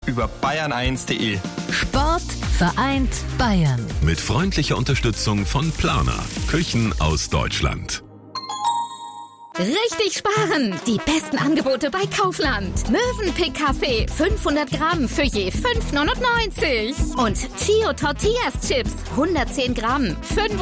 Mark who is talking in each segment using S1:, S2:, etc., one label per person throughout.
S1: über bayern1.de.
S2: Sport vereint Bayern.
S3: Mit freundlicher Unterstützung von Planer. Küchen aus Deutschland.
S4: Richtig sparen! Die besten Angebote bei Kaufland. Mövenpick Kaffee 500 Gramm für je 5,99. Und Chio Tortillas Chips 110 Gramm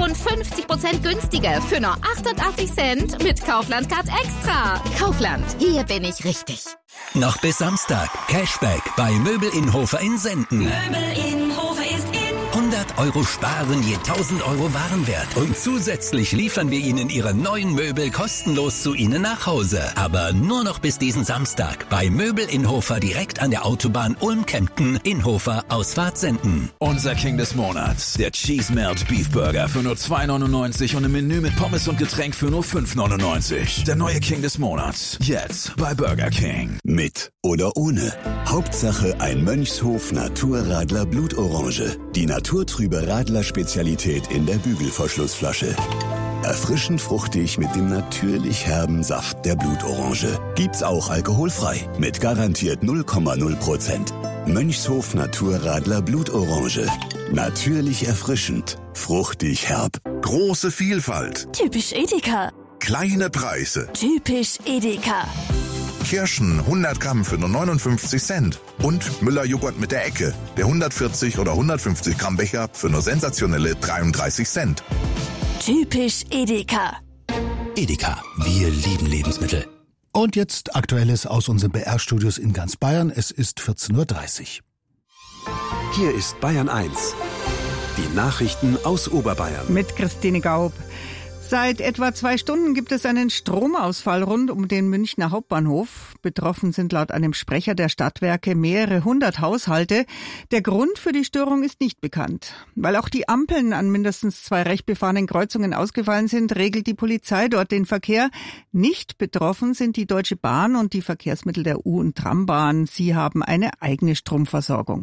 S4: 55% günstiger für nur 88 Cent mit Kaufland Card Extra. Kaufland, hier bin ich richtig.
S5: Noch bis Samstag. Cashback bei Möbel Inhofer in Senden.
S6: Möbel Inhofer ist in.
S5: 100 Euro sparen je 1000 Euro Warenwert. Und zusätzlich liefern wir Ihnen Ihre neuen Möbel kostenlos zu Ihnen nach Hause. Aber nur noch bis diesen Samstag bei Möbel Inhofer direkt an der Autobahn Ulm-Kempten. Inhofer Ausfahrt Senden.
S7: Unser King des Monats. Der Cheese Melt Beef Burger für nur 2,99 und im Menü mit Pommes und Getränk für nur 5,99. Der neue King des Monats. Jetzt bei Burger King.
S8: Mit oder ohne. Hauptsache ein Mönchshof Naturradler Blutorange. Die naturtrübe Radler-Spezialität in der Bügelverschlussflasche. Erfrischend fruchtig mit dem natürlich herben Saft der Blutorange. Gibt's auch alkoholfrei. Mit garantiert 0,0%. Mönchshof Naturradler Blutorange. Natürlich erfrischend. Fruchtig herb.
S9: Große Vielfalt.
S6: Typisch Edeka.
S9: Kleine Preise.
S6: Typisch Edeka.
S9: Kirschen 100 Gramm für nur 59 Cent. Und Müller-Joghurt mit der Ecke. Der 140 oder 150 Gramm Becher für nur sensationelle 33 Cent.
S6: Typisch Edeka.
S5: Edeka. Wir lieben Lebensmittel.
S10: Und jetzt Aktuelles aus unseren BR-Studios in ganz Bayern. Es ist 14.30 Uhr.
S11: Hier ist Bayern 1. Die Nachrichten aus Oberbayern.
S12: Mit Christine Gaub. Seit etwa 2 Stunden gibt es einen Stromausfall rund um den Münchner Hauptbahnhof. Betroffen sind laut einem Sprecher der Stadtwerke mehrere 100 Haushalte. Der Grund für die Störung ist nicht bekannt. Weil auch die Ampeln an mindestens 2 recht befahrenen Kreuzungen ausgefallen sind, regelt die Polizei dort den Verkehr. Nicht betroffen sind die Deutsche Bahn und die Verkehrsmittel der U- und Trambahn. Sie haben eine eigene Stromversorgung.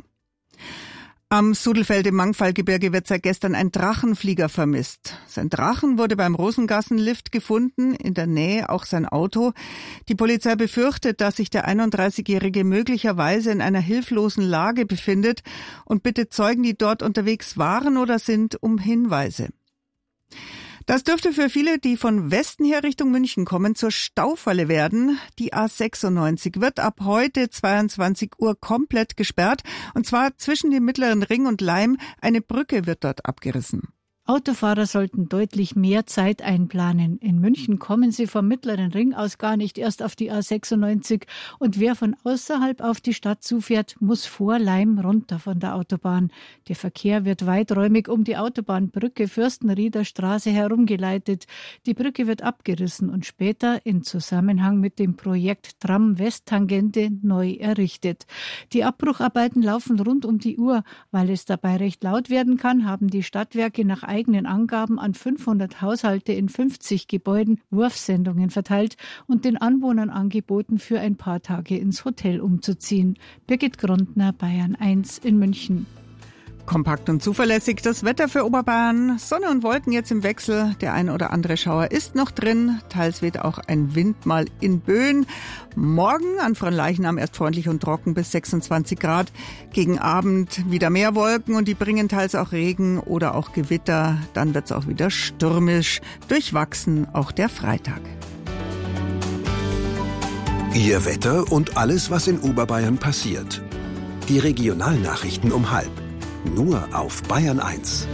S12: Am Sudelfeld im Mangfallgebirge wird seit gestern ein Drachenflieger vermisst. Sein Drachen wurde beim Rosengassenlift gefunden, in der Nähe auch sein Auto. Die Polizei befürchtet, dass sich der 31-Jährige möglicherweise in einer hilflosen Lage befindet und bittet Zeugen, die dort unterwegs waren oder sind, um Hinweise. Das dürfte für viele, die von Westen her Richtung München kommen, zur Staufalle werden. Die A96 wird ab heute 22 Uhr komplett gesperrt. Und zwar zwischen dem Mittleren Ring und Laim. Eine Brücke wird dort abgerissen.
S13: Autofahrer sollten deutlich mehr Zeit einplanen. In München kommen sie vom Mittleren Ring aus gar nicht erst auf die A96 und wer von außerhalb auf die Stadt zufährt, muss vor Laim runter von der Autobahn. Der Verkehr wird weiträumig um die Autobahnbrücke Fürstenrieder Straße herumgeleitet. Die Brücke wird abgerissen und später in Zusammenhang mit dem Projekt Tram-Westtangente neu errichtet. Die Abbrucharbeiten laufen rund um die Uhr. Weil es dabei recht laut werden kann, haben die Stadtwerke nach eigenen Angaben an 500 Haushalte in 50 Gebäuden Wurfsendungen verteilt und den Anwohnern angeboten, für ein paar Tage ins Hotel umzuziehen. Birgit Grundner, Bayern 1 in München.
S12: Kompakt und zuverlässig das Wetter für Oberbayern. Sonne und Wolken jetzt im Wechsel. Der ein oder andere Schauer ist noch drin. Teils weht auch ein Wind mal in Böen. Morgen an Fronleichnam erst freundlich und trocken bis 26 Grad. Gegen Abend wieder mehr Wolken und die bringen teils auch Regen oder auch Gewitter. Dann wird's auch wieder stürmisch. Durchwachsen auch der Freitag.
S11: Ihr Wetter und alles, was in Oberbayern passiert. Die Regionalnachrichten um 12:30. Nur auf Bayern 1.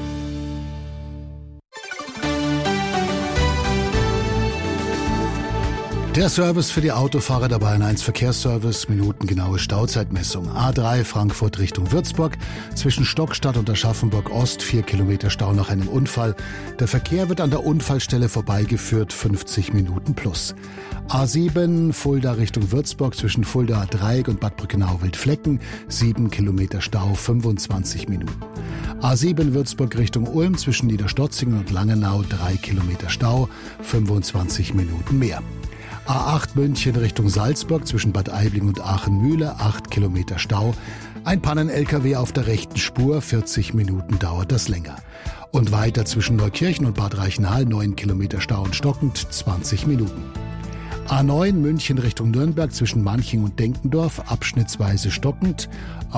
S10: Der Service für die Autofahrer der Bayern 1 Verkehrsservice, minutengenaue Stauzeitmessung. A3 Frankfurt Richtung Würzburg, zwischen Stockstadt und Aschaffenburg Ost 4 Kilometer Stau nach einem Unfall. Der Verkehr wird an der Unfallstelle vorbeigeführt, 50 Minuten plus. A7 Fulda Richtung Würzburg, zwischen Fulda Dreieck und Bad Brückenau-Wildflecken, 7 Kilometer Stau, 25 Minuten. A7 Würzburg Richtung Ulm, zwischen Niederstotzingen und Langenau, 3 Kilometer Stau, 25 Minuten mehr. A8 München Richtung Salzburg, zwischen Bad Aibling und Aachen-Mühle, 8 Kilometer Stau. Ein Pannen-LKW auf der rechten Spur, 40 Minuten dauert das länger. Und weiter zwischen Neukirchen und Bad Reichenhall, 9 Kilometer Stau und stockend, 20 Minuten. A9 München Richtung Nürnberg, zwischen Manching und Denkendorf, abschnittsweise stockend.